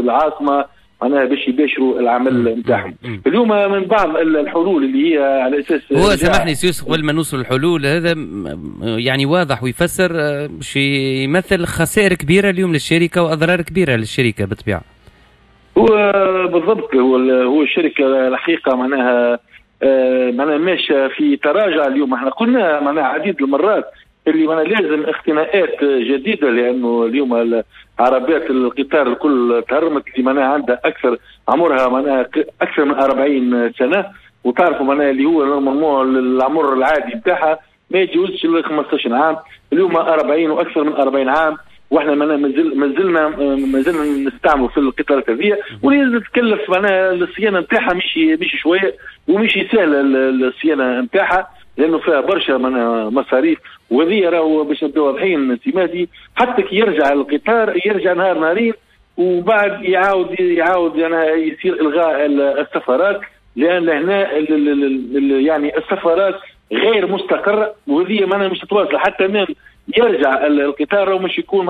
العاصمه معناها باش يباشروا العمل نتاعهم. اليوم من بعض الحلول اللي هي على اساس هو سامحني سيوس قبل ما نوصل الحلول هذا يعني واضح ويفسر باش يمثل خسائر كبيره اليوم للشركه واضرار كبيره للشركه بالطبيعه. هو بالضبط هو الشركه الحقيقه معناها ماشيه في تراجع. اليوم احنا قلنا معناها عديد المرات اللي لازم اختناءات جديده، لانه اليوم عربيات القطار الكل تهرمت اللي عندها اكثر عمرها اكثر من 40 سنه، وتعرفوا اللي هو العمر العادي بتاعها ما يتجاوزش ال 15 عام. اليوم 40 واكثر من 40 عام واحنا ما زلنا نستعمل في القطارات هذه، ولازم تكلف الصيانه نتاعها مش شويه ومش سهله الصيانه نتاعها، لانه فيها برشا مصاريف. وهذه راهو باش نبداو واضحين سيمادي، حتى كي يرجع القطار يرجع نهار نهارين وبعد يعاود يصير الغاء السفرات، لان هنا يعني السفرات غير مستقره، وهذه مش تتواصل حتى من يرجع القطار ومش يكون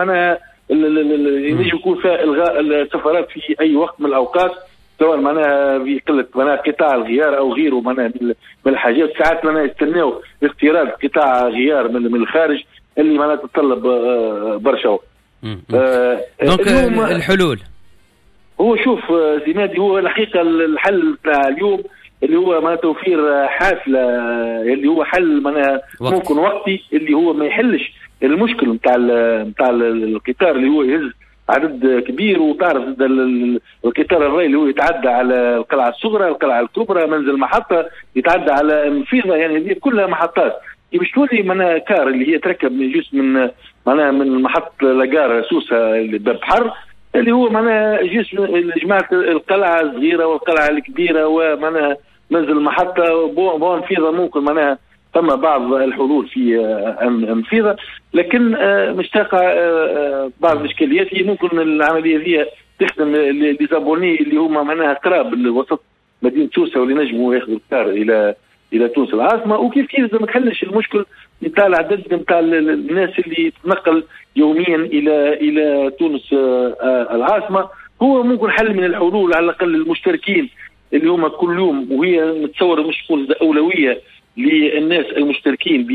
يجي يكون فيها الغاء السفرات في اي وقت من الاوقات، سواء في قله قطاع الغيار او غيره من الحاجات. ساعات يستناو استيراد قطاع غيار من الخارج اللي تتطلب برشا وقت. دونك الحلول هو شوف زينادي، هو الحقيقه الحل تاع اليوم اللي هو توفير حافله اللي هو حل ممكن وقتي، اللي هو ما يحلش المشكل نتاع القطار اللي هو يهز عدد كبير. وتعرف القطار الري اللي هو يتعدى على القلعه الصغرى، القلعه الكبرى، منزل محطه، يتعدى على مفيضه، يعني هذه كلها محطات. باش تولي كار اللي هي تركب من جزء من محطه لاجار سوسه اللي باب بحر، اللي هو جسم جماعه القلعه الصغيره والقلعه الكبيره منزل المحطه بون فيضه. ممكن ثم بعض الحلول في انفيضه، لكن مش تقع بعض الاشكاليات. هي ممكن العمليه هذه تخدم لزابوني اللي هما قراب لوسط مدينه سوسه، واللي نجموا ياخذوا القطار الى تونس العاصمه. وكيف ما تحلش المشكل نتاع العدد نتاع الناس اللي تتنقل يوميا الى تونس العاصمه. هو ممكن حل من الحلول على الاقل المشتركين اللي هما كل يوم، وهي نتصور مش تكون اولويه للناس المشتركين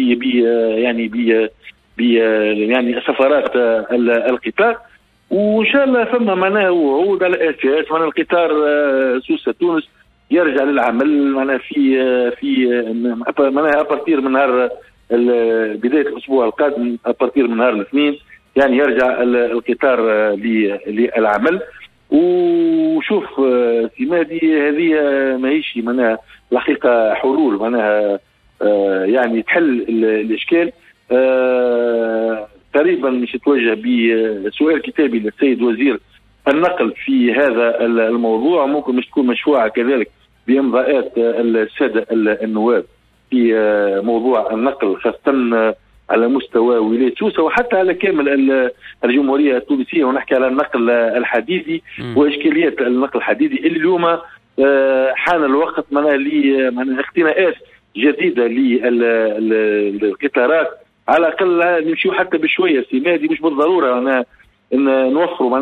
يعني سفرات القطار. وان شاء الله ثم وعود على اساس القطار سوسه تونس يرجع للعمل في ابارتير من نهار بدايه الاسبوع القادم، ابارتير من نهار الاثنين يعني يرجع القطار للعمل. وشوف سيمادي هذه ماهيش الحقيقه حلول يعني تحل الاشكال. تقريبا مش توجه بسؤال كتابي للسيد وزير النقل في هذا الموضوع، ممكن مش تكون مشروعه كذلك بامضاءات الساده النواب في موضوع النقل، خاصه على مستوى ولايه سوسه وحتى على كامل الجمهوريه التونسيه. ونحكي على النقل الحديدي واشكاليات النقل الحديدي اللي اليوم حان الوقت لاختناءات جديده للقطارات، على الاقل نمشيو حتى بشويه سيمادي، مش بالضروره ان نوفروا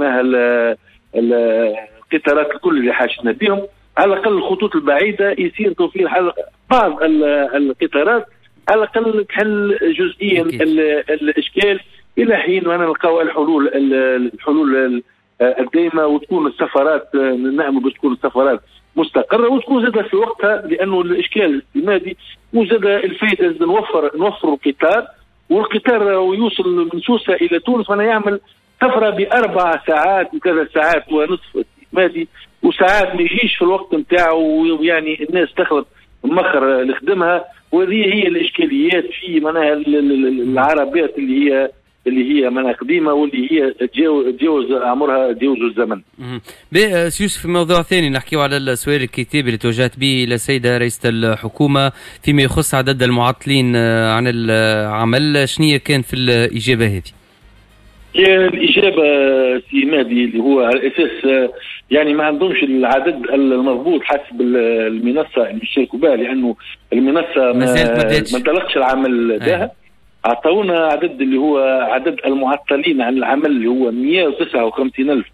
القطارات الكل اللي حاجتنا بهم. على الاقل الخطوط البعيده يصير توفير بعض القطارات على الاقل تحل جزئيا الاشكال الى حين نلقاو الحلول الدائمه، وتكون السفرات نعمل باش تكون السفرات مستقره وتكون زاده في وقتها، لانه الاشكال السمادي مو زاده الفائده نوفر القطار، والقطار يوصل من سوسه الى تونس يعمل سفره ب4 ساعات و3 ساعات ونصف السمادي، وساعات ما يجيش في الوقت نتاعو، ويعني الناس تخلط مخر لخدمها. وهذه هي الاشكاليات في العربيات اللي هي قديمه واللي هي تجاوز عمرها تجاوز الزمن. سيوسف في موضوع ثاني نحكيو على السؤال الكتابي اللي توجهت به الى السيده رئيسه الحكومه فيما يخص عدد المعطلين عن العمل، شنية كان في الاجابه هذه؟ الإجابة سي مهدي اللي هو على أساس يعني ما عندهمش العدد المضبوط حسب المنصة اللي يشاركوا بها، لأنه المنصة ما انطلقش العمل بها. أعطونا عدد اللي هو عدد المعطلين عن العمل اللي هو 159,000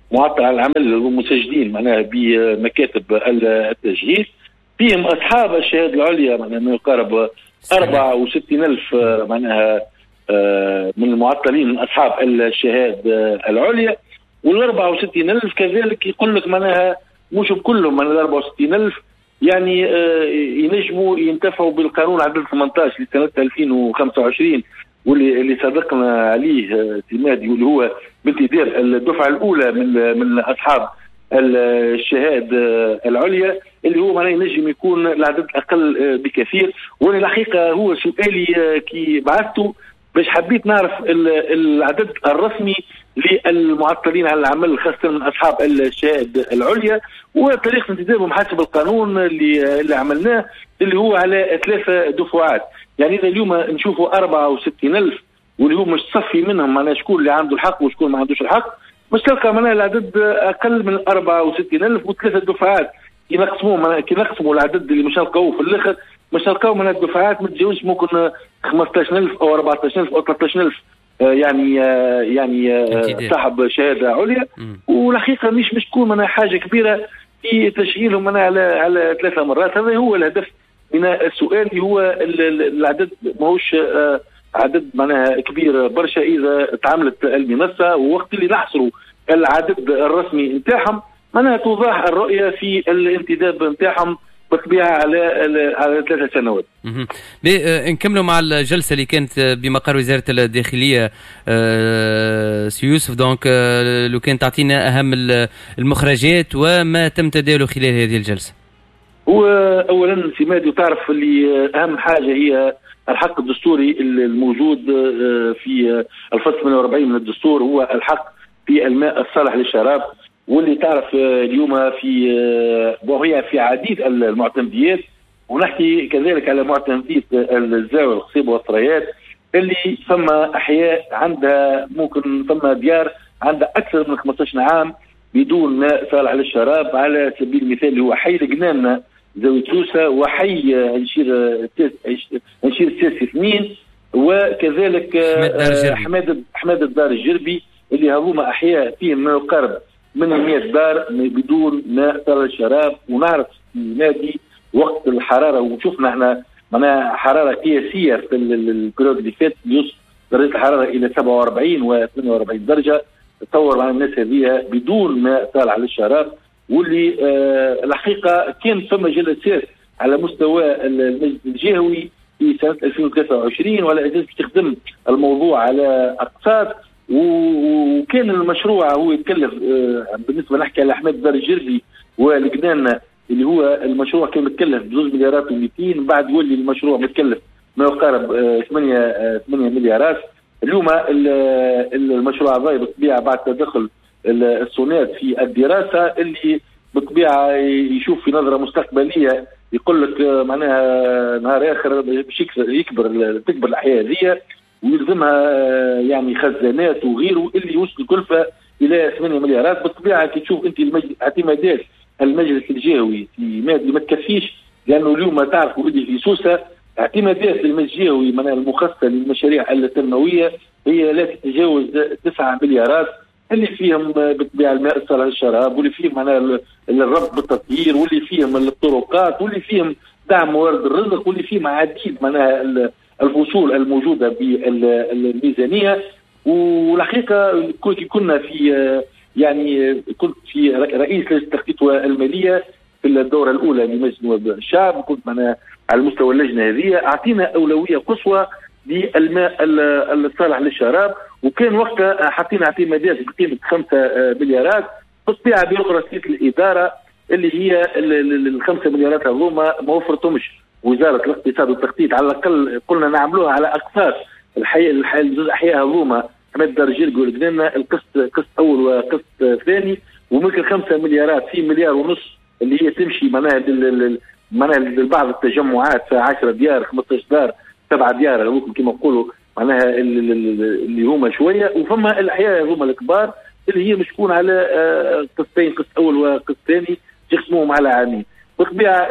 معطل على العمل ومسجلين معناها بمكاتب التجهيز، فيهم أصحاب الشهادة العليا معناها ما يقارب 64,000 معناها من المعطلين من أصحاب الشهادة العليا. وال 64,000 كذلك يقول لك معناها مش بكلهم، من ال 64,000 يعني ينجموا ينتفعوا بالقانون عدد 18 لسنة 2025 واللي صدقنا عليه سيمادي، واللي هو بانتداب الدفعة الأولى من أصحاب الشهادة العليا، اللي هو معناه ينجم يكون العدد أقل بكثير. وأنا الحقيقة هو سؤالي كي بعثته باش حبيت نعرف العدد الرسمي للمعطلين على العمل خاصة من أصحاب الشهادة العليا، وطريقة انتدابهم حسب القانون اللي عملناه اللي هو على 3 دفعات. يعني إذا اليوم نشوفوا 64,000 واللي هو مش تصفي منهم معناها شكون اللي عنده الحق وشكون ما عندوش الحق، مش تلقى معناها العدد أقل من 64,000 وثلاثة دفعات. كي نقسموا العدد اللي مش نلقاوه في الآخر، مش نلقاو من الدفعات ما تجاوزش ممكن 15,000 أو 14,000 أو 13,000 يعني صاحب شهادة عليا. والحقيقة مش تكون منها حاجة كبيرة في تشغيلهم منها على 3 مرات. هذا هو الهدف من السؤال، اللي هو العدد ماهوش عدد معناها كبير برشا إذا تعاملت المنصة، ووقت اللي نحصروا العدد الرسمي نتاعهم معناها توضح الرؤية في الانتداب نتاعهم بالطبيعة على 3 سنوات. نكملوا مع الجلسة اللي كانت بمقر وزارة الداخلية سي يوسف. دونك لو كان تعطينا أهم المخرجات وما تم تداوله خلال هذه الجلسة. هو أولا سيمادي تعرف اللي أهم حاجة هي الحق الدستوري الموجود في الفصل 48 من الدستور، هو الحق في الماء الصالح للشراب، واللي تعرف اليوم وهي في عديد المعتمديات، ونحكي كذلك على معتمدية الزاوية القصيبة والثريات اللي ثم أحياء عندها ممكن ثم ديار عندها أكثر من 15 عام بدون ماء صالح للشراب. على سبيل المثال اللي هو حي لقنان زاوية سوسة، وحي هنشير الساسي 2، وكذلك حماد الدار الجربي، اللي هذوما أحياء فيهم ما يقارب من 100 دار بدون ماء صالح للشراب. ونعرف في نادي وقت الحرارة، وشفنا احنا معناها حرارة قياسية في البريود اللي فات يوصل درجة الحرارة إلى 47 و 48 درجة. تصور مع الناس هذه بدون ماء صالح للشراب، واللي الحقيقة كان ثم جلسات على مستوى المجلس الجهوي في سنة 2023 وعلى أساس تخدم الموضوع على أقساط. وكان المشروع هو يتكلف بالنسبة نحكي على أحمد دار الجربي ولقنان، اللي هو المشروع كان متكلف ب2 مليارات و200، بعد يولي المشروع متكلف ما يقارب 8 مليارات. اليوم المشروع هذا بالطبيعة بعد تدخل السونات في الدراسة اللي بالطبيعة يشوف في نظرة مستقبلية، يقول لك معناها نهار آخر باش تكبر الأحياء هذه ويلزمها يعني خزانات وغيره اللي يوصل الكلفة إلى 8 مليارات. بالطبيعة كي تشوف أنت اعتمادات المجلس الجهوي في مادة ما تكفيش، لأنه اليوم تعرفوا اللي في سوسة اعتمادات المجلس الجهوي من المخصصة للمشاريع التنموية هي لا تتجاوز 9 مليارات، اللي فيهم بالطبيعة الماء الصالح للشراب، واللي فيهم معناها الربط بالتطهير، واللي فيهم الطرقات، واللي فيهم دعم موارد الرزق، واللي فيهم عديد معناها الفصول الموجودة بالميزانية. والحقيقة كنا في يعني كنت في رئيس لجنة التخطيط والمالية في الدورة الأولى لمجلس نواب الشعب، كنت معنا على مستوى اللجنة هذه، أعطينا أولوية قصوى للماء الصالح للشراب، وكان وقتها حطينا اعتمادات بقيمة 5 مليارات. بالطبيعة بيروقراطية الإدارة اللي هي 5 مليارات هذوما ما وفرتهمش وزارة الاقتصاد والتخطيط، على الأقل قلنا نعملوها على أقساط الأحياء هذوما حماد دار الجربي ولقنا قسط أول وقسط ثاني، وممكن 5 مليارات في 1.5 مليار اللي هي تمشي معناها لبعض التجمعات 10 ديار 15 دار 7 ديار ممكن كما نقولوا معناها اللي هما شويه، وفما الاحياء هما الكبار اللي هي مشكون على قسطين، قسط اول وقسط ثاني يقسموهم على عامين. بالطبيعه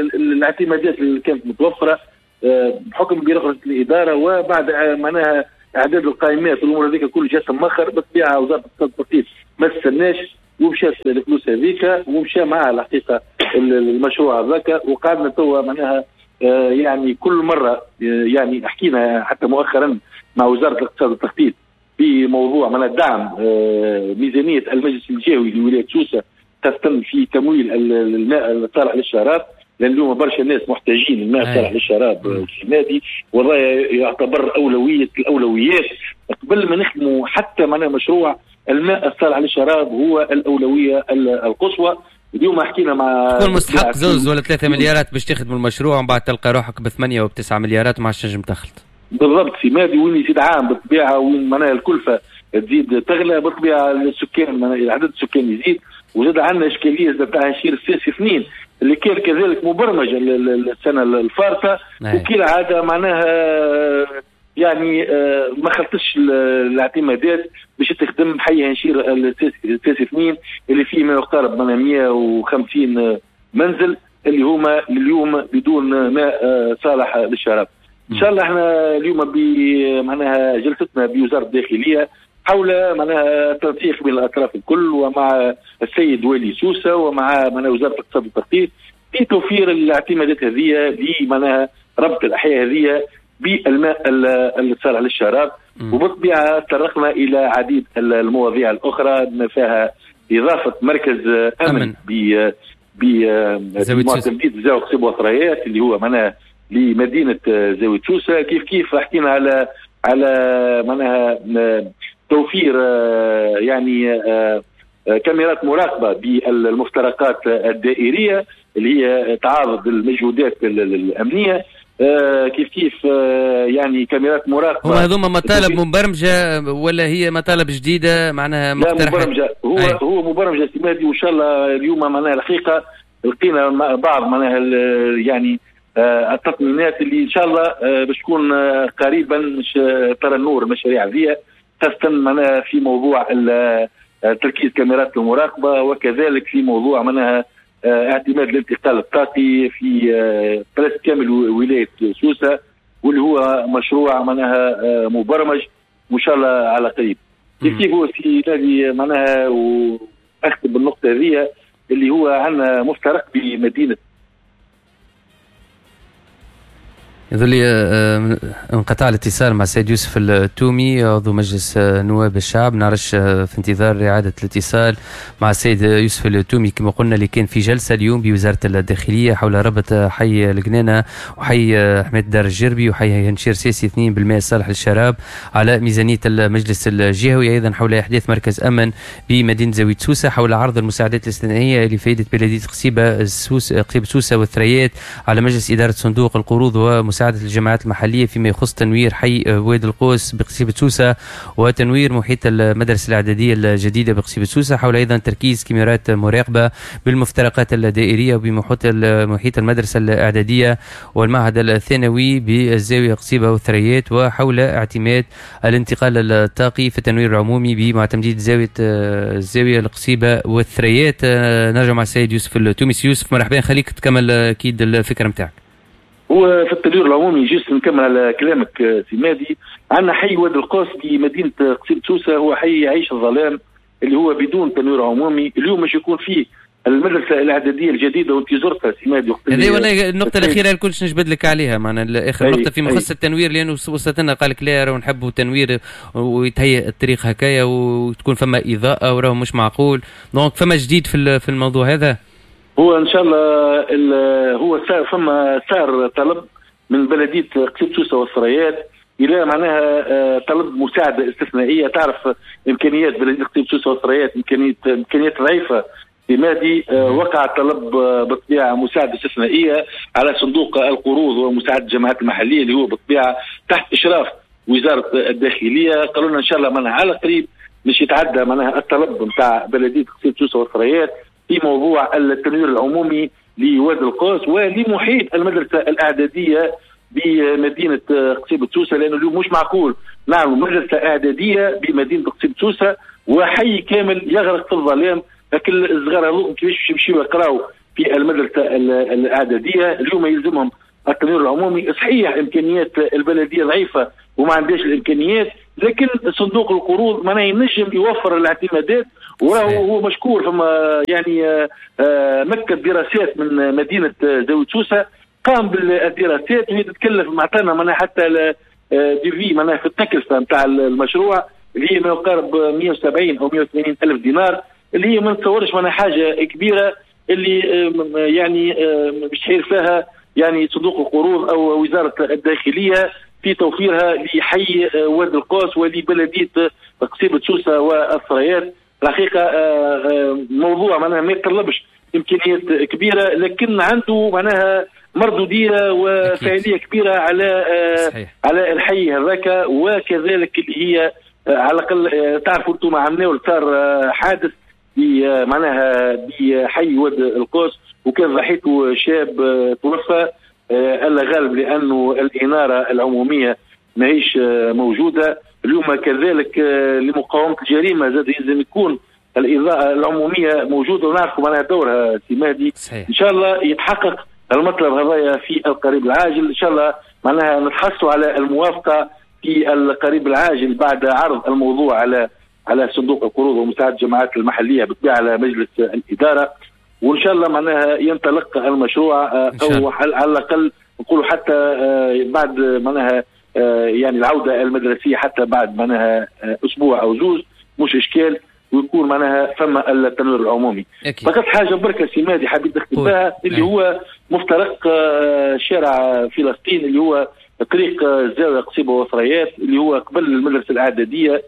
الاعتمادات اللي كانت متوفره بحكم بيروقراطيه الاداره وبعد معناها اعداد القائمات والامور هذيك كل جات مؤخر، بالطبيعه وزاره الاقتصاد والتخطيط ما استناش ومشات الفلوس هذيك ومشى معها الحقيقه المشروع هذاك، وقعدنا توا معناها يعني كل مره يعني حكينا حتى مؤخرا مع وزاره الاقتصاد والتخطيط في موضوع معناها دعم ميزانيه المجلس الجهوي لولايه سوسه تهتم في تمويل الماء الصالح للشراب، لان اليوم برشا ناس محتاجين الماء الصالح للشراب السنه دي، والله يعتبر اولويه الاولويات قبل ما نخدموا حتى معناها مشروع الماء الصالح للشراب هو الاولويه القصوى. اليوم حكينا مع تكون مستحق 2 ولا 3 مليارات باش تخدموا المشروع ومن بعد تلقى روحك ب8 و9 مليارات وما عادش تنجم تخلط. بالضبط في مادي وين يزيد عام بالطبيعه وين معناها الكلفه تزيد تغلى بالطبيعه، السكان عدد السكان يزيد، وزاد عندنا اشكاليه تاع هشير السياسي 2 اللي كان كذلك مبرمج السنه الفارطه وكل عاده معناها يعني ما خلطش الاعتمادات باش تخدم حي هشير السياسي 2 اللي فيه ما يقترب من 150 منزل اللي هما اليوم بدون ماء صالح للشراب. ان شاء الله احنا اليوم معناها جلستنا بوزاره الداخليه حول معناها تنسيق بين الاطراف الكل ومع السيد والي سوسه ومع معناها وزاره الاقتصاد والتخطيط في توفير الاعتمادات هذه لمعناها ربط الاحياء هذه بالماء الصالح للشراب. وبالطبيعه تطرقنا الى عديد المواضيع الاخرى بما فيها اضافه مركز امن بمعتمديه زاويه قصيب وثريات اللي هو معناها لمدينه زاويه سوسه. كيف حكينا على معناها توفير يعني كاميرات مراقبه بالمفترقات الدائريه اللي هي تعارض المجهودات الامنيه، كيف يعني كاميرات مراقبه. هذوما مطالب مبرمجه ولا هي مطالب جديده معناها مقترحه؟ لا مبرمجه، هو مبرمجه سمادي، وان شاء الله اليوم معناها الحقيقه لقينا بعض معناها يعني التطمينات اللي ان شاء الله باش تكون قريبا باش ترى النور المشاريع هذه، خاصه معناها في موضوع تركيز كاميرات المراقبه وكذلك في موضوع معناها اعتماد الانتقال الطاقي في ثلاث كامل ولايه سوسه، واللي هو مشروع معناها مبرمج وان شاء الله على قريب. كيف هو في هذه معناها واختم بالنقطه هذه اللي هو عندنا مفترق بمدينه. يظل لي انقطاع الاتصال مع السيد يوسف التومي عضو مجلس نواب الشعب، نعرفش في انتظار إعادة الاتصال مع السيد يوسف التومي كما قلنا اللي كان في جلسة اليوم بوزارة الداخلية حول ربط حي القنانة وحي حميد دار الجربي وحي هنشير سيسي 2 بالماء الصالح للشراب على ميزانية المجلس الجهوي، أيضا حول إحداث مركز أمن بمدينة زاوية سوسة، حول عرض المساعدات الاستثنائية لفائدة بلدية قصيبة سوسة والثريات على مجلس إدارة صندوق القروض ومساعدة الجماعات المحلية فيما يخص تنوير حي وادي القوس بقصيبة سوسة وتنوير محيط المدرسة الإعدادية الجديدة بقصيبة سوسة، حول أيضا تركيز كاميرات مراقبة بالمفترقات الدائرية وبمحيط المدرسة الإعدادية والمعهد الثانوي بالزاوية قصيبة والثريات، وحول اعتماد الانتقال الطاقي في التنوير العمومي بمعتمدية الزاوية القصيبة والثريات. نرجع مع السيد يوسف التومي. يوسف مرحبا، خليك تكمل أكيد الفكرة متاعك. هو في التنوير العمومي جيت نكمل على كلامك سمادي، عندنا حي وادي القوس في مدينه قصيبة سوسه هو حي يعيش الظلام اللي هو بدون تنوير عمومي. اليوم مش يكون فيه المدرسه الاعداديه الجديده وانت زرتها سمادي. هذه والله النقطه الاخيره اللي كلش نجبد لك عليها، معنا اخر نقطه في مخصص التنوير، لانه وصلت لنا قال لك لا راهو نحبوا تنوير ويتهيأ الطريق هكايا وتكون فما اضاءه وراهو مش معقول، دونك فما جديد في الموضوع هذا. هو ان شاء الله هو صار طلب من بلديه قصيبة سوسه والثريات الى معناها طلب مساعده استثنائيه. تعرف امكانيات بلديه قصيبة سوسه والثريات امكانيات ضعيفه في مادي، وقع طلب بالطبيعه مساعده استثنائيه على صندوق القروض ومساعده الجماعات المحليه اللي هو بالطبيعه تحت اشراف وزاره الداخليه. قالوا لنا ان شاء الله معناها على قريب مش يتعدى معناها الطلب نتاع بلديه قصيبة سوسه والثريات في موضوع التنوير العمومي لوادي القوس ولمحيط المدرسه الاعداديه بمدينه قصيبة سوسه، لانه اليوم مش معقول نعمل مدرسه اعداديه بمدينه قصيبة سوسه وحي كامل يغرق في الظلام. لكن الصغار هذوك كيفاش يمشيوا يقراوا في المدرسه الاعداديه؟ اليوم يلزمهم التنوير العمومي. صحيح امكانيات البلديه ضعيفه وما عندهاش الامكانيات، لكن صندوق القروض معناه ينجم يوفر الاعتمادات، وهو مشكور. فما يعني مكتب دراسات من مدينه زاوية سوسه قام بالدراسات، وهي تتكلف معطانا معناها حتى ديفي معناها في التكلفه نتاع المشروع اللي هي ما يقارب 170 او 180 الف دينار، اللي هي ما نتصورش معناها حاجه كبيره اللي يعني بيشحير فيها يعني صندوق القروض او وزاره الداخليه في توفيرها لحي وادي القوس ولبلديه قصيبه سوسه والثريات. الحقيقه موضوع معناها ما يتطلبش امكانيات كبيره، لكن عنده معناها مردوديه وفاعليه كبيره على الحي هذاك. وكذلك اللي هي على الاقل تعرفوا انتم عملوا صار حادث معناها بحي وادي القوس وكان ضحيته شاب توفى الا غالب لانه الاناره العموميه ماهيش موجوده. اليوم كذلك لمقاومه الجريمه زاد لازم يكون الاضاءه العموميه موجوده، ونعرفوا معناها دورها سي مهدي. ان شاء الله يتحقق المطلب هذايا في القريب العاجل، ان شاء الله معناها نتحصلوا على الموافقه في القريب العاجل بعد عرض الموضوع على صندوق القروض ومساعده الجماعات المحليه بالطبيعه على مجلس الاداره، وان شاء الله معناها ينطلق المشروع او على الاقل نقولوا حتى بعد معناها يعني العوده المدرسيه حتى بعد معناها اسبوع او زوج مش اشكال، ويكون معناها فما التنوير العمومي. فقط حاجه بركه سي مهدي حبيت نختم بها اللي هو مفترق شارع فلسطين اللي هو طريق الزاويه قصيبه وثريات اللي هو قبل المدرسه الاعداديه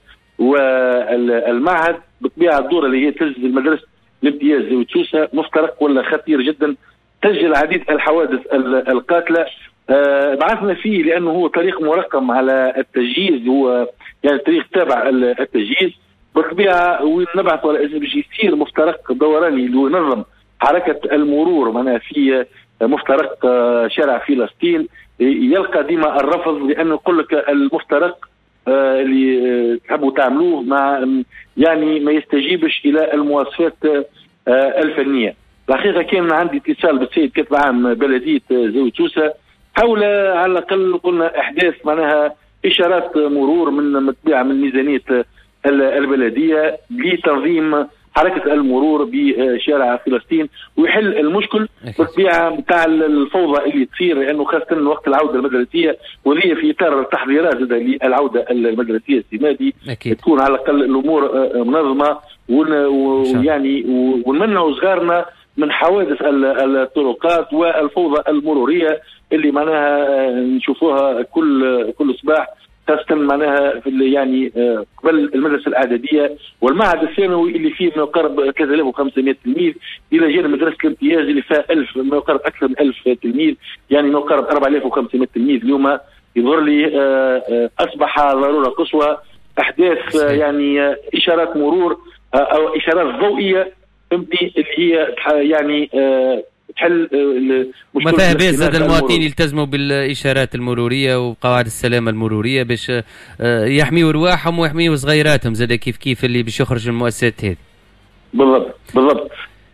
والمعهد. بالطبيعه الدوره اللي هي تسجل المدرسه الامتياز زاوية سوسه مفترق ولا خطير جدا، تسجل العديد الحوادث القاتله. بعثنا فيه لانه هو طريق مرقم على التجهيز، هو يعني طريق تابع التجهيز بالطبيعه، ونبعث على اسم باش يصير مفترق دوراني اللي هو ينظم حركه المرور معناها في مفترق شارع فلسطين. يلقى ديما الرفض لانه يقول لك المفترق اللي تحبوا تعملوه مع يعني ما يستجيبش الى المواصفات الفنيه. الحقيقه كان عندي اتصال بالسيد كاتب عام بلديه زاوية سوسه حول على الاقل قلنا احداث معناها اشارات مرور من متبوعه من ميزانيه البلديه لتنظيم حركه المرور بشارع فلسطين ويحل المشكل بالطبيعه نتاع الفوضى اللي تصير، لانه خاصه وقت العوده المدرسيه وهي في اطار التحضيرات للعوده المدرسيه السنه تكون على الاقل الامور منظمه ويعني ونمنعوا صغارنا من حوادث الطرقات والفوضى المروريه اللي معناها نشوفوها كل صباح، خاصة معناها في يعني قبل المدرسة الإعدادية والمعهد الثانوي اللي فيه ما يقارب 3500 تلميذ، إلى جانب مدرسة الامتياز اللي فيها 1000 ما يقارب أكثر من 1000 تلميذ، يعني ما يقارب 4500 تلميذ. اليوم يظهر لي أصبح ضرورة قصوى أحداث يعني إشارات مرور أو إشارات ضوئية اللي هي يعني تحل مثلا زاد المواطنين يلتزموا بالاشارات المروريه وقواعد السلامه المروريه باش يحميوا رواحهم ويحميوا صغيراتهم زاد كيف اللي باش يخرج من المؤسسات هذه. بالضبط.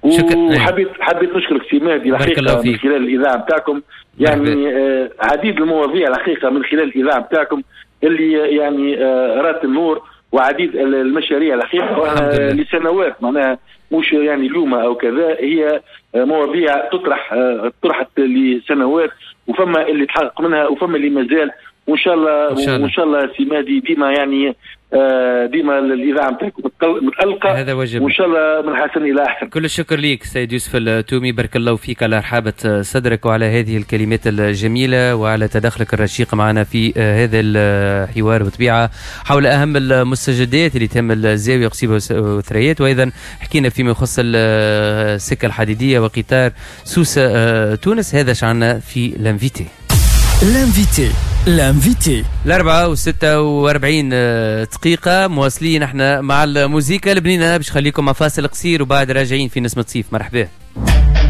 وحبيت نشكرك سي مهدي الحقيقه من خلال الاذاعه بتاعكم، يعني عديد المواضيع الحقيقه من خلال الاذاعه بتاعكم اللي يعني رات النور، وعديد المشاريع الحقيقه لسنوات معناها مش يعني اليوم او كذا، هي مواضيع طرحت لسنوات وفما اللي تحقق منها وفما اللي مازال، وان شاء الله سي مهدي ديما يعني ديما الاذاعه نتاعكم متالقه، هذا واجب وان شاء الله من حسن الى احسن. كل الشكر ليك سيد يوسف التومي، بارك الله فيك على رحابه صدرك وعلى هذه الكلمات الجميله وعلى تدخلك الرشيق معنا في هذا الحوار بطبيعه حول اهم المستجدات اللي تهم الزاويه قصيبه وثريات، وايضا حكينا فيما يخص السكه الحديديه وقطار سوسه تونس. هذا شعنا في لانفيتي. لانفيتي 4:46 دقيقة مواصلين احنا مع الموسيقى البنينة باش خليكم مع فاصل قصير وبعد راجعين في نسمة صيف. مرحبا.